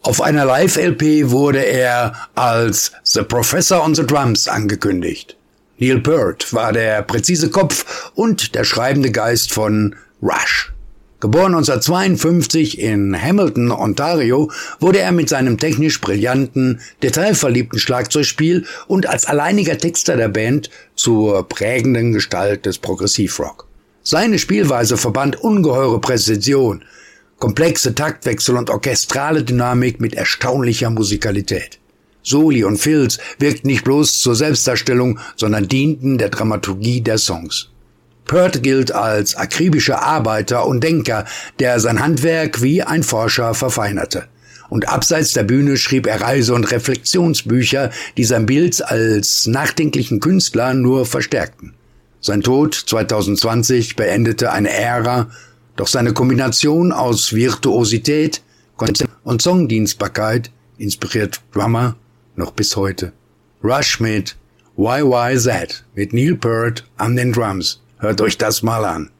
Auf einer Live-LP wurde er als The Professor on the Drums angekündigt. Neil Peart war der präzise Kopf und der schreibende Geist von Rush. Geboren 1952 in Hamilton, Ontario, wurde er mit seinem technisch brillanten, detailverliebten Schlagzeugspiel und als alleiniger Texter der Band zur prägenden Gestalt des Progressivrock. Seine Spielweise verband ungeheure Präzision, komplexe Taktwechsel und orchestrale Dynamik mit erstaunlicher Musikalität. Soli und Fills wirkten nicht bloß zur Selbstdarstellung, sondern dienten der Dramaturgie der Songs. Peart gilt als akribischer Arbeiter und Denker, der sein Handwerk wie ein Forscher verfeinerte. Und abseits der Bühne schrieb er Reise- und Reflexionsbücher, die sein Bild als nachdenklichen Künstler nur verstärkten. Sein Tod 2020 beendete eine Ära, doch seine Kombination aus Virtuosität und Songdienstbarkeit inspiriert Drummer noch bis heute. Rush mit YYZ mit Neil Peart an den Drums. Hört euch das mal an.